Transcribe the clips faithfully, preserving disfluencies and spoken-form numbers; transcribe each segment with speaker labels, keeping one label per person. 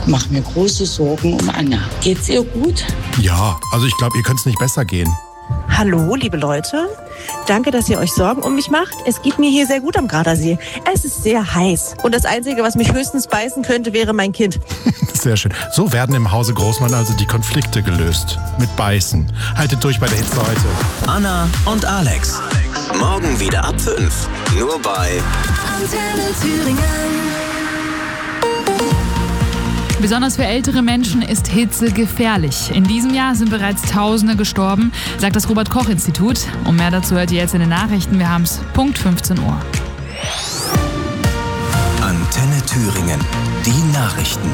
Speaker 1: mache mir große Sorgen um Anna. Geht's ihr gut?
Speaker 2: Ja, also ich glaube, ihr könnt es nicht besser gehen.
Speaker 3: Hallo, liebe Leute. Danke, dass ihr euch Sorgen um mich macht. Es geht mir hier sehr gut am Gardasee. Es ist sehr heiß. Und das Einzige, was mich höchstens beißen könnte, wäre mein Kind.
Speaker 2: Sehr schön. So werden im Hause Großmann also die Konflikte gelöst. Mit Beißen. Haltet durch bei der Hitze heute.
Speaker 4: Anna und Alex. Morgen wieder ab fünf. Nur bei
Speaker 5: Antenne Thüringen.
Speaker 6: Besonders für ältere Menschen ist Hitze gefährlich. In diesem Jahr sind bereits Tausende gestorben, sagt das Robert-Koch-Institut. Und mehr dazu hört ihr jetzt in den Nachrichten. Wir haben es Punkt fünfzehn Uhr.
Speaker 4: Antenne Thüringen. Die Nachrichten.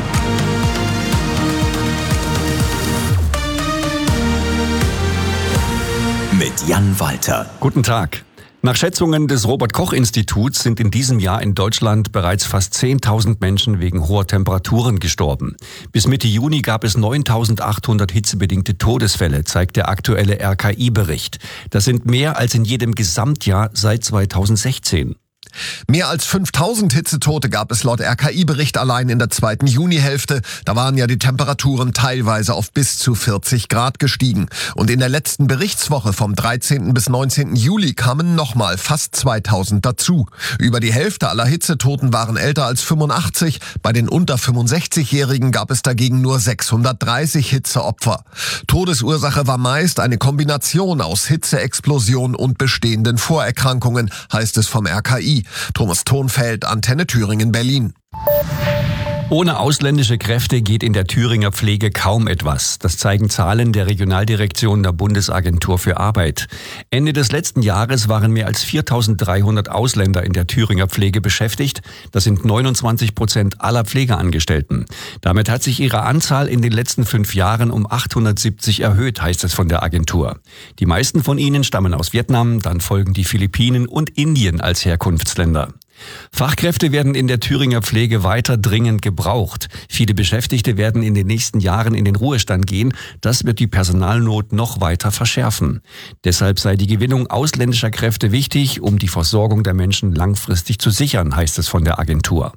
Speaker 4: Mit Jan Walter.
Speaker 7: Guten Tag. Nach Schätzungen des Robert-Koch-Instituts sind in diesem Jahr in Deutschland bereits fast zehntausend Menschen wegen hoher Temperaturen gestorben. Bis Mitte Juni gab es neuntausendachthundert hitzebedingte Todesfälle, zeigt der aktuelle R K I-Bericht. Das sind mehr als in jedem Gesamtjahr seit zweitausendsechzehn.
Speaker 8: Mehr als fünftausend Hitzetote gab es laut R K I-Bericht allein in der zweiten Junihälfte. Da waren ja die Temperaturen teilweise auf bis zu vierzig Grad gestiegen. Und in der letzten Berichtswoche vom dreizehnten bis neunzehnten Juli kamen nochmal fast zweitausend dazu. Über die Hälfte aller Hitzetoten waren älter als fünfundachtzig. Bei den unter fünfundsechzigjährigen gab es dagegen nur sechshundertdreißig Hitzeopfer. Todesursache war meist eine Kombination aus Hitzeexplosion und bestehenden Vorerkrankungen, heißt es vom R K I. Thomas Thonfeld, Antenne Thüringen, Berlin.
Speaker 7: Ohne ausländische Kräfte geht in der Thüringer Pflege kaum etwas. Das zeigen Zahlen der Regionaldirektion der Bundesagentur für Arbeit. Ende des letzten Jahres waren mehr als viertausenddreihundert Ausländer in der Thüringer Pflege beschäftigt. Das sind neunundzwanzig Prozent aller Pflegeangestellten. Damit hat sich ihre Anzahl in den letzten fünf Jahren um achthundertsiebzig erhöht, heißt es von der Agentur. Die meisten von ihnen stammen aus Vietnam, dann folgen die Philippinen und Indien als Herkunftsländer. Fachkräfte werden in der Thüringer Pflege weiter dringend gebraucht. Viele Beschäftigte werden in den nächsten Jahren in den Ruhestand gehen. Das wird die Personalnot noch weiter verschärfen. Deshalb sei die Gewinnung ausländischer Kräfte wichtig, um die Versorgung der Menschen langfristig zu sichern, heißt es von der Agentur.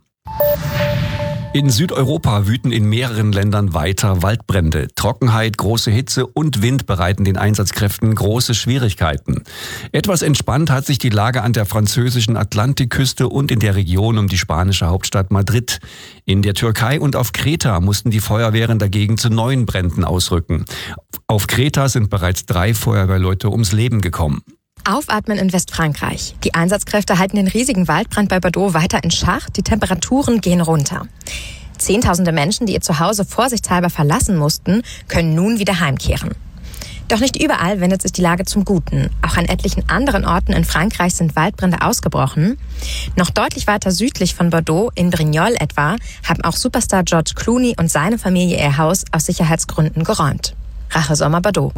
Speaker 7: In Südeuropa wüten in mehreren Ländern weiter Waldbrände. Trockenheit, große Hitze und Wind bereiten den Einsatzkräften große Schwierigkeiten. Etwas entspannt hat sich die Lage an der französischen Atlantikküste und in der Region um die spanische Hauptstadt Madrid. In der Türkei und auf Kreta mussten die Feuerwehren dagegen zu neuen Bränden ausrücken. Auf Kreta sind bereits drei Feuerwehrleute ums Leben gekommen.
Speaker 9: Aufatmen in Westfrankreich. Die Einsatzkräfte halten den riesigen Waldbrand bei Bordeaux weiter in Schach. Die Temperaturen gehen runter. Zehntausende Menschen, die ihr Zuhause vorsichtshalber verlassen mussten, können nun wieder heimkehren. Doch nicht überall wendet sich die Lage zum Guten. Auch an etlichen anderen Orten in Frankreich sind Waldbrände ausgebrochen. Noch deutlich weiter südlich von Bordeaux, in Brignoles etwa, haben auch Superstar George Clooney und seine Familie ihr Haus aus Sicherheitsgründen geräumt. Rache Sommer Bordeaux.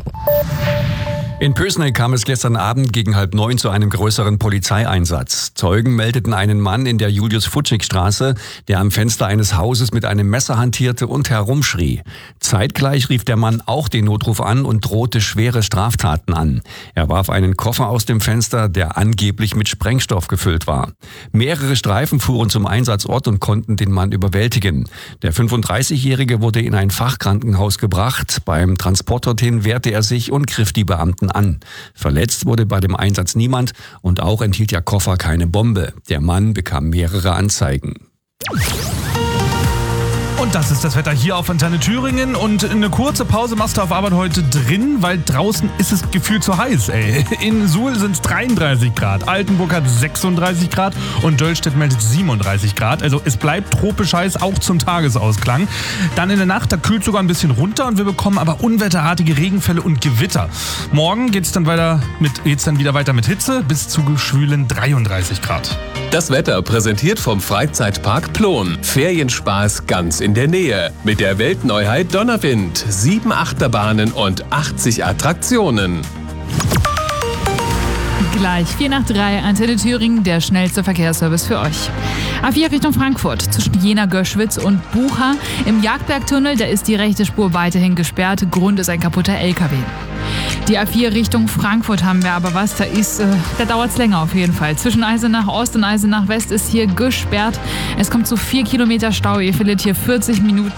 Speaker 7: In Pösneck kam es gestern Abend gegen halb neun zu einem größeren Polizeieinsatz. Zeugen meldeten einen Mann in der Julius-Futschig-Straße, der am Fenster eines Hauses mit einem Messer hantierte und herumschrie. Zeitgleich rief der Mann auch den Notruf an und drohte schwere Straftaten an. Er warf einen Koffer aus dem Fenster, der angeblich mit Sprengstoff gefüllt war. Mehrere Streifen fuhren zum Einsatzort und konnten den Mann überwältigen. Der fünfunddreißigjährige wurde in ein Fachkrankenhaus gebracht. Beim Transport dorthin wehrte er sich und griff die Beamten an. Verletzt wurde bei dem Einsatz niemand und auch enthielt der Koffer keine Bombe. Der Mann bekam mehrere Anzeigen.
Speaker 10: Und das ist das Wetter hier auf Antenne Thüringen. Und eine kurze Pause machst du auf Arbeit heute drin, weil draußen ist es gefühlt zu heiß, ey. In Suhl sind es dreiunddreißig Grad, Altenburg hat sechsunddreißig Grad und Döllstedt meldet siebenunddreißig Grad. Also es bleibt tropisch heiß, auch zum Tagesausklang. Dann in der Nacht, da kühlt sogar ein bisschen runter und wir bekommen aber unwetterartige Regenfälle und Gewitter. Morgen geht's dann weiter mit, geht's dann wieder weiter mit Hitze bis zu schwülen dreiunddreißig Grad.
Speaker 11: Das Wetter präsentiert vom Freizeitpark Plon. Ferienspaß ganz in der Nähe. Mit der Weltneuheit Donnerwind. Sieben Achterbahnen und achtzig Attraktionen.
Speaker 6: Gleich vier nach drei, Antenne Thüringen, der schnellste Verkehrsservice für euch. A vier Richtung Frankfurt, zwischen Jena, Göschwitz und Bucha. Im Jagdbergtunnel, da ist die rechte Spur weiterhin gesperrt. Grund ist ein kaputter L K W. Die A vier Richtung Frankfurt haben wir aber was, da ist, äh, da dauert es länger auf jeden Fall. Zwischen Eisenach Ost und Eisenach West ist hier gesperrt. Es kommt zu vier Kilometer Stau, ihr verliert hier vierzig Minuten.